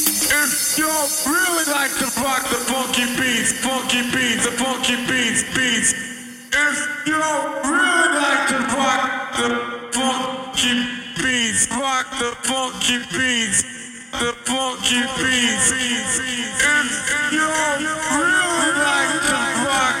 If you really like to rock the the funky beats. If you really like to rock the funky beats, rock the funky beats, the funky beats. If you really like to rock